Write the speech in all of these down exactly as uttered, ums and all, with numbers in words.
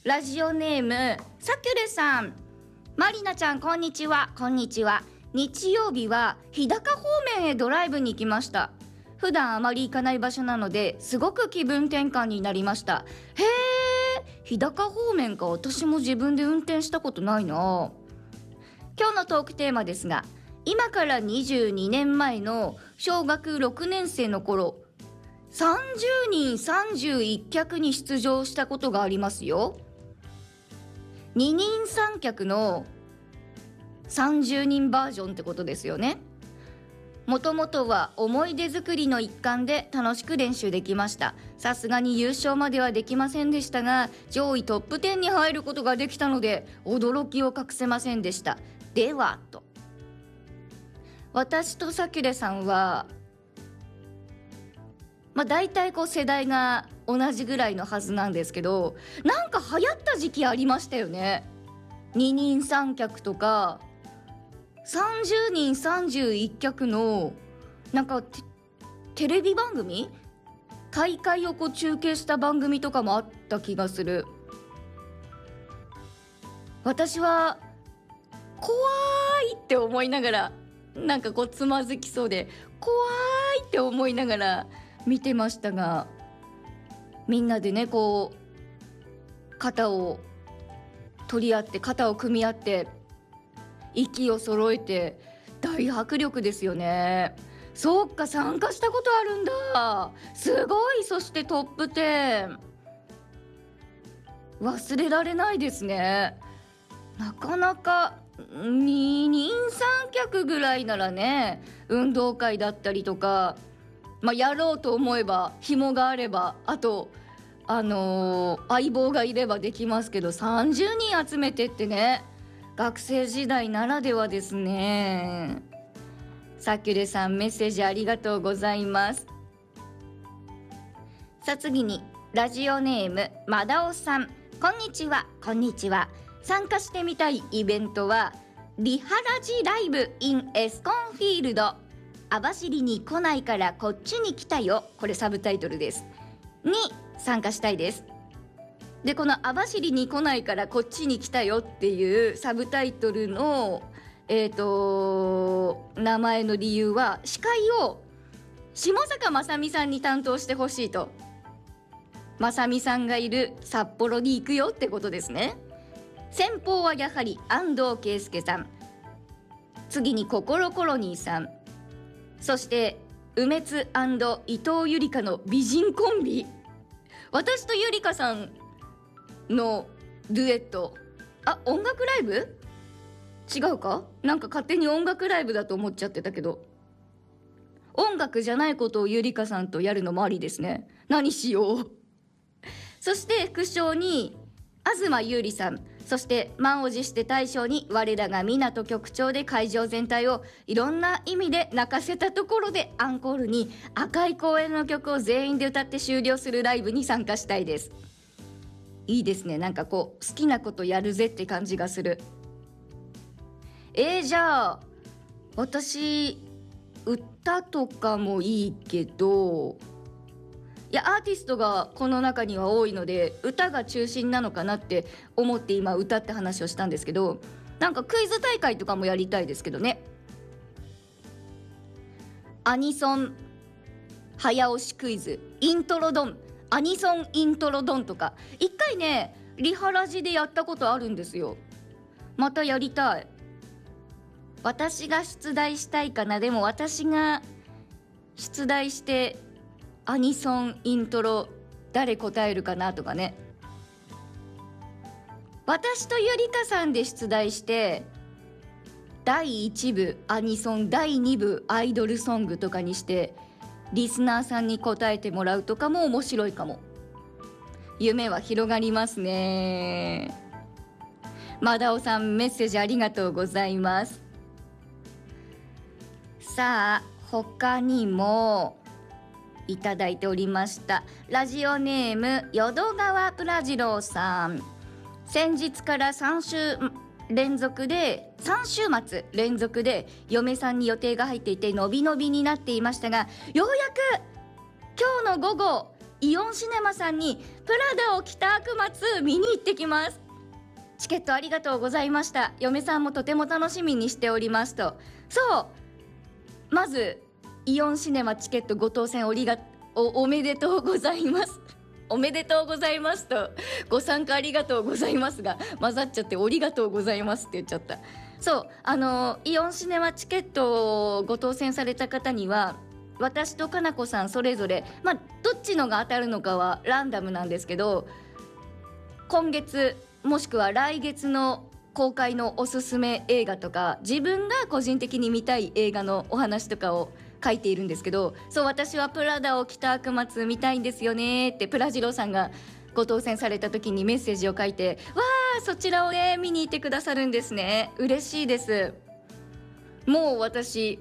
ラジオネームサキュレさん。マリナちゃん、こんにちは。こんにちは。日曜日は日高方面へドライブに行きました。普段あまり行かない場所なのですごく気分転換になりました。へー、日高方面か。私も自分で運転したことないな。今日のトークテーマですが、今からにじゅうにねんまえの小学ろくねん生の頃、さんじゅうにんさんじゅういっ脚に出場したことがありますよ。二人三脚のさんじゅうにんバージョンってことですよね。もともとは思い出作りの一環で楽しく練習できました。さすがに優勝まではできませんでしたが、上位トップじゅうに入ることができたので驚きを隠せませんでした。ではと、私とサキュレさんはまあ大体こう世代が同じぐらいのはずなんですけど、なんか流行った時期ありましたよね。二人三脚とかさんじゅうにんさんじゅういっ脚のなんかテ、テレビ番組、大会をこう中継した番組とかもあった気がする。私は怖いって思いながら、なんかこうつまずきそうで怖いって思いながら見てましたが、みんなでねこう肩を取り合って肩を組み合って息を揃えて大迫力ですよね。そっか、参加したことあるんだ。すごい。そしてトップじゅう忘れられないですね。なかなか二人三脚ぐらいならね、運動会だったりとか、まあ、やろうと思えば紐があれば、あとあのー、相棒がいればできますけど、さんじゅうにん集めてってね、学生時代ならではですね。サキュレさん、メッセージありがとうございます。さあ次にラジオネームマダオさん。こんにちは。こんにちは。参加してみたいイベントはリハラジライブ in エスコンフィールド。網走に来ないからこっちに来たよ、これサブタイトルですに参加したいです。でこの網走に来ないからこっちに来たよっていうサブタイトルのえーと名前の理由は、司会を下坂正美さんに担当してほしいと。正美さんがいる札幌に行くよってことですね。先方はやはり安藤圭介さん、次にココロコロニーさん、そして梅津&伊藤ゆりかの美人コンビ。私とゆりかさんのデュエット。あ、音楽ライブ？違うか？なんか勝手に音楽ライブだと思っちゃってたけど、音楽じゃないことをゆりかさんとやるのもありですね。何しよう。そして副賞に東優里さん、そして満を持して大賞に我らが港局長で会場全体をいろんな意味で泣かせたところで、アンコールに赤い公演の曲を全員で歌って終了するライブに参加したいです。いいですね。なんかこう好きなことやるぜって感じがする。えー、じゃあ私歌とかもいいけど、いやアーティストがこの中には多いので歌が中心なのかなって思って今歌って話をしたんですけど、なんかクイズ大会とかもやりたいですけどね。アニソン早押しクイズ、イントロドン、アニソンイントロドンとか一回ねリハラジでやったことあるんですよ。またやりたい。私が出題したいかな。でも私が出題してアニソンイントロ誰答えるかなとかね。私とゆりかさんで出題してだいいち部アニソン、だいに部アイドルソングとかにしてリスナーさんに答えてもらうとかも面白いかも。夢は広がりますね。マダオさん、メッセージありがとうございます。さあ他にもいただいておりました。ラジオネーム淀川プラジローさん。先日からさん週連続でさん週末連続で嫁さんに予定が入っていてのびのびになっていましたが、ようやく今日の午後イオンシネマさんにプラダを着た悪魔見に行ってきます。チケットありがとうございました。嫁さんもとても楽しみにしておりますと。そう、まずイオンシネマチケットご当選おりが お, おめでとうございますおめでとうございますとご参加ありがとうございますが混ざっちゃって、おりがとうございますって言っちゃった。そう、あのイオンシネマチケットをご当選された方には、私とかなこさんそれぞれ、まあどっちのが当たるのかはランダムなんですけど、今月もしくは来月の公開のおすすめ映画とか、自分が個人的に見たい映画のお話とかを書いているんですけど、そう、私はプラダを着た悪魔見たいんですよねってプラジローさんがご当選された時にメッセージを書いて、わー、そちらをね見に行ってくださるんですね。嬉しいです。もう私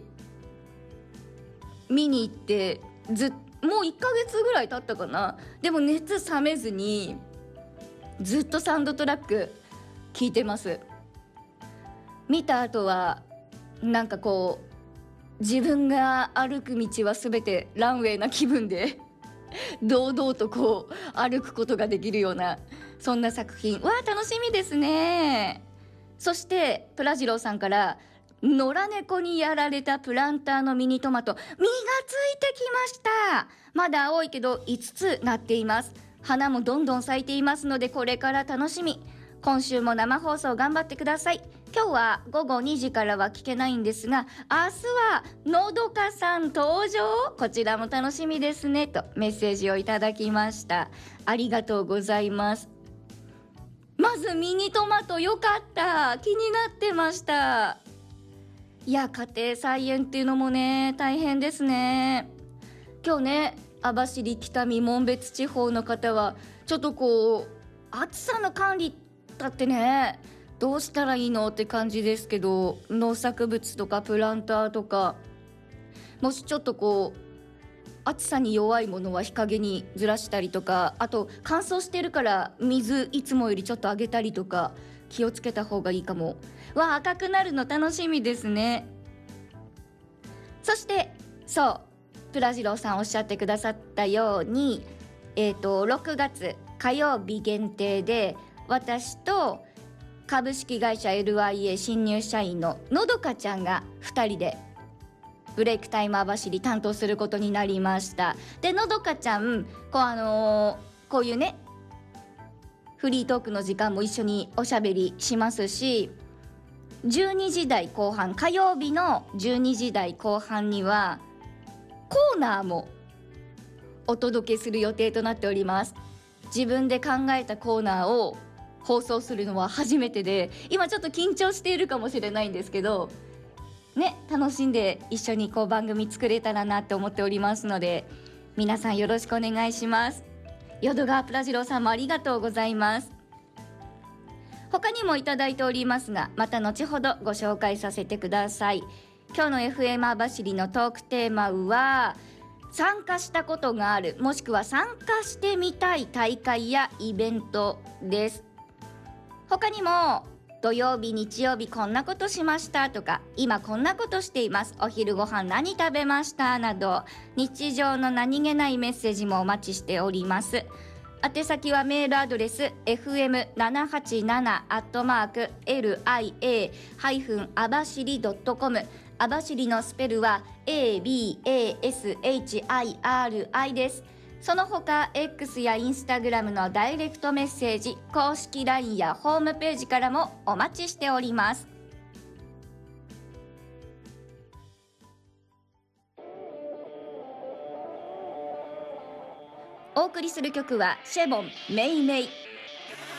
見に行ってずもういっかげつぐらい経ったかな。でも熱冷めずにずっとサウンドトラック聞いてます。見た後はなんかこう、自分が歩く道は全てランウェイな気分で堂々とこう歩くことができるような、そんな作品。わー、楽しみですね。そしてプラジローさんから、野良猫にやられたプランターのミニトマト、実がついてきました。まだ青いけどいつつなっています。花もどんどん咲いていますので、これから楽しみ。今週も生放送頑張ってください。今日は午後にじからは聞けないんですが、明日はのどかさん登場、こちらも楽しみですねとメッセージをいただきました。ありがとうございます。まずミニトマトよかった、気になってました。いや、家庭菜園っていうのもね大変ですね。今日ね、網走北見紋別地方の方はちょっとこう暑さの管理だってね、どうしたらいいのって感じですけど、農作物とかプランターとか、もしちょっとこう暑さに弱いものは日陰にずらしたりとか、あと乾燥してるから水いつもよりちょっとあげたりとか、気をつけた方がいいかも。わあ、赤くなるの楽しみですね。そしてそう、プラジローさんおっしゃってくださったように、えーとろくがつ火曜日限定で、私と株式会社 エルアイエー 新入社員ののどかちゃんがふたりでブレイクタイム網走担当することになりました。で、のどかちゃん、こうあのー、こういうねフリートークの時間も一緒におしゃべりしますし、じゅうにじ台後半、火曜日のじゅうにじ台後半にはコーナーもお届けする予定となっております。自分で考えたコーナーを放送するのは初めてで、今ちょっと緊張しているかもしれないんですけどね、楽しんで一緒にこう番組作れたらなって思っておりますので、皆さんよろしくお願いします。淀川プラジローさんもありがとうございます。他にもいただいておりますが、また後ほどご紹介させてください。今日の エフエム 網走のトークテーマは、参加したことがある、もしくは参加してみたい大会やイベントです。他にも土曜日日曜日こんなことしましたとか、今こんなことしています、お昼ご飯何食べましたなど、日常の何気ないメッセージもお待ちしております。宛先はメールアドレス エフエムななはちなな アットマーク エルアイエー ハイフン アバシリ ドットコム、 網走のスペルは エービーエーエスエイチアイアールアイ です。その他 X や Instagram のダイレクトメッセージ、公式 ライン やホームページからもお待ちしております。お送りする曲はシェボンメイメイ。